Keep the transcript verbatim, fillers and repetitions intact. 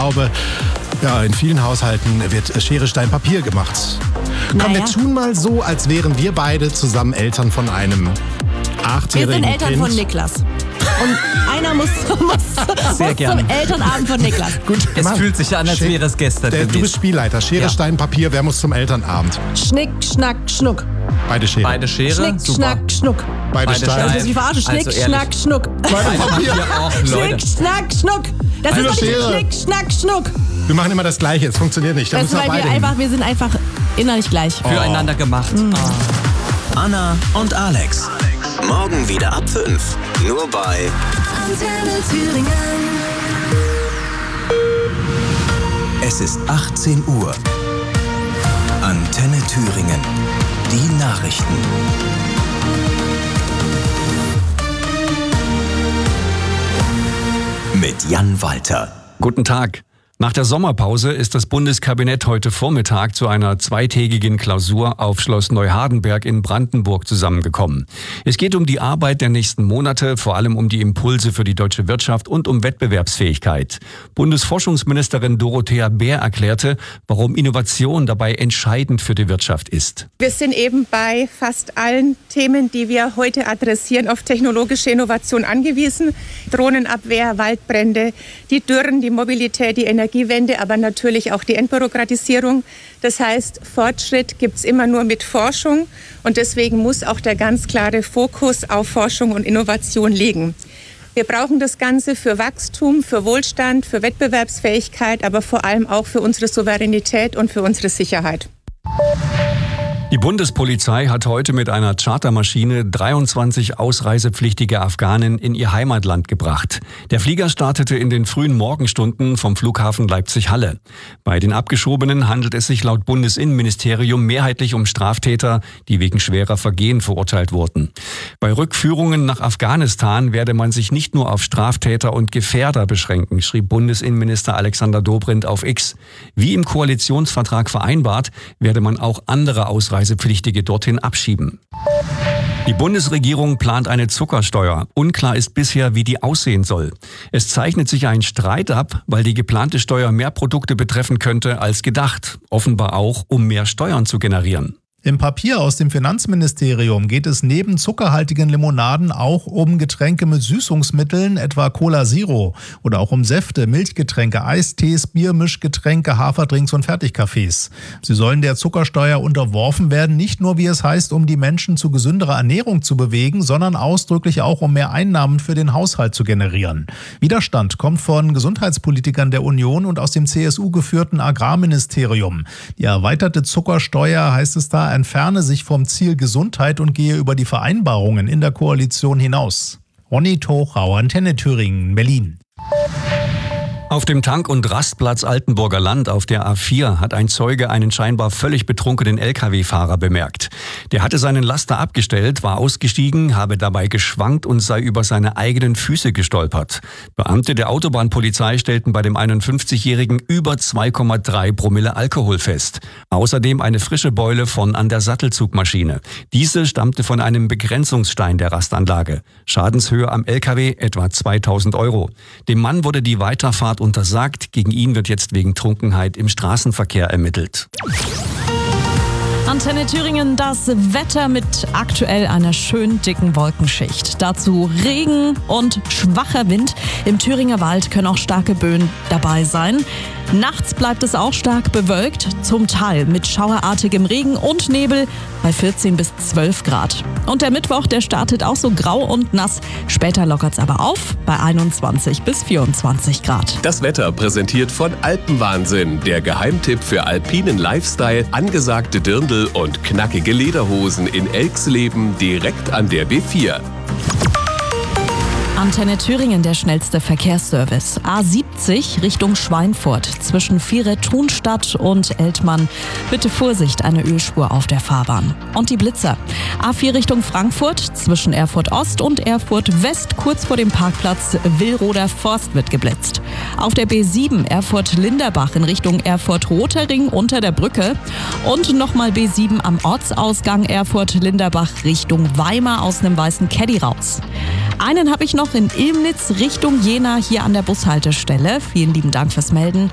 glaube, ja, in vielen Haushalten wird Schere, Stein, Papier gemacht. Komm, Naja. wir tun mal so, als wären wir beide zusammen Eltern von einem Wir achtjährigen sind Eltern Kind. von Niklas. Und einer muss, muss, Sehr muss gern. zum Elternabend von Niklas. Gut, Es Mann. fühlt sich an, als Schick. wäre es gestern Der, du gewesen. bist Spielleiter. Schere, Ja. Stein, Papier. Wer muss zum Elternabend? Schnick, Schnack, Schnuck. Beide Schere. Beide Schere, Schnick, super. Schnack, Schnuck. Beide, Beide Steine. Das Steine. ist die Verarsche. Schnick, Also ehrlich. Schnack, Schnuck. Beide Papier. Ja, auch, Schnick, Leute. Schnack, Schnuck. Das Beide ist doch nicht Schere. Schnick, Schnack, Schnuck. Wir machen immer das Gleiche. Es funktioniert nicht. Da Das ist, müssen wir weil wir beide hin. einfach, wir sind einfach innerlich gleich. Füreinander gemacht. Anna und Alex. Morgen wieder ab fünf. Nur bei Antenne Thüringen. Es ist achtzehn Uhr. Antenne Thüringen. Die Nachrichten. Mit Jan Walter. Guten Tag. Nach der Sommerpause ist das Bundeskabinett heute Vormittag zu einer zweitägigen Klausur auf Schloss Neuhardenberg in Brandenburg zusammengekommen. Es geht um die Arbeit der nächsten Monate, vor allem um die Impulse für die deutsche Wirtschaft und um Wettbewerbsfähigkeit. Bundesforschungsministerin Dorothea Bär erklärte, warum Innovation dabei entscheidend für die Wirtschaft ist. Wir sind eben bei fast allen Themen, die wir heute adressieren, auf technologische Innovation angewiesen. Drohnenabwehr, Waldbrände, die Dürren, die Mobilität, die Energiewende, aber natürlich auch die Entbürokratisierung. Das heißt, Fortschritt gibt es immer nur mit Forschung und deswegen muss auch der ganz klare Fokus auf Forschung und Innovation liegen. Wir brauchen das Ganze für Wachstum, für Wohlstand, für Wettbewerbsfähigkeit, aber vor allem auch für unsere Souveränität und für unsere Sicherheit. Die Bundespolizei hat heute mit einer Chartermaschine dreiundzwanzig ausreisepflichtige Afghanen in ihr Heimatland gebracht. Der Flieger startete in den frühen Morgenstunden vom Flughafen Leipzig-Halle. Bei den Abgeschobenen handelt es sich laut Bundesinnenministerium mehrheitlich um Straftäter, die wegen schwerer Vergehen verurteilt wurden. Bei Rückführungen nach Afghanistan werde man sich nicht nur auf Straftäter und Gefährder beschränken, schrieb Bundesinnenminister Alexander Dobrindt auf X. Wie im Koalitionsvertrag vereinbart, werde man auch andere Ausreisepflichtige dorthin abschieben. Die Bundesregierung plant eine Zuckersteuer. Unklar ist bisher, wie die aussehen soll. Es zeichnet sich ein Streit ab, weil die geplante Steuer mehr Produkte betreffen könnte als gedacht. Offenbar auch, um mehr Steuern zu generieren. Im Papier aus dem Finanzministerium geht es neben zuckerhaltigen Limonaden auch um Getränke mit Süßungsmitteln, etwa Cola Zero, oder auch um Säfte, Milchgetränke, Eistees, Biermischgetränke, Haferdrinks und Fertigkaffees. Sie sollen der Zuckersteuer unterworfen werden, nicht nur, wie es heißt, um die Menschen zu gesünderer Ernährung zu bewegen, sondern ausdrücklich auch, um mehr Einnahmen für den Haushalt zu generieren. Widerstand kommt von Gesundheitspolitikern der Union und aus dem C S U-geführten Agrarministerium. Die erweiterte Zuckersteuer, heißt es da, entferne sich vom Ziel Gesundheit und gehe über die Vereinbarungen in der Koalition hinaus. Ronny Tochau, Antenne Thüringen, Berlin. Auf dem Tank- und Rastplatz Altenburger Land auf der A vier hat ein Zeuge einen scheinbar völlig betrunkenen L K W-Fahrer bemerkt. Der hatte seinen Laster abgestellt, war ausgestiegen, habe dabei geschwankt und sei über seine eigenen Füße gestolpert. Beamte der Autobahnpolizei stellten bei dem einundfünfzigjährigen über zwei Komma drei Promille Alkohol fest. Außerdem eine frische Beule von an der Sattelzugmaschine. Diese stammte von einem Begrenzungsstein der Rastanlage. Schadenshöhe am L K W etwa zweitausend Euro. Dem Mann wurde die Weiterfahrt untersagt. Gegen ihn wird jetzt wegen Trunkenheit im Straßenverkehr ermittelt. Antenne Thüringen, das Wetter mit aktuell einer schön dicken Wolkenschicht. Dazu Regen und schwacher Wind. Im Thüringer Wald können auch starke Böen dabei sein. Nachts bleibt es auch stark bewölkt, zum Teil mit schauerartigem Regen und Nebel bei vierzehn bis zwölf Grad. Und der Mittwoch, der startet auch so grau und nass. Später lockert es aber auf bei einundzwanzig bis vierundzwanzig Grad. Das Wetter präsentiert von Alpenwahnsinn, der Geheimtipp für alpinen Lifestyle, angesagte Dirndl und knackige Lederhosen in Elxleben direkt an der B vier. Antenne Thüringen, der schnellste Verkehrsservice. A siebzig Richtung Schweinfurt zwischen Vieret-Thunstadt und Eltmann. Bitte Vorsicht, eine Ölspur auf der Fahrbahn. Und die Blitzer. A vier Richtung Frankfurt zwischen Erfurt Ost und Erfurt West kurz vor dem Parkplatz Willroder Forst wird geblitzt. Auf der B sieben Erfurt-Linderbach in Richtung Erfurt-Rotering unter der Brücke. Und nochmal B sieben am Ortsausgang Erfurt-Linderbach Richtung Weimar aus einem weißen Caddy raus. Einen habe ich noch in Ilmnitz Richtung Jena hier an der Bushaltestelle. Vielen lieben Dank fürs Melden.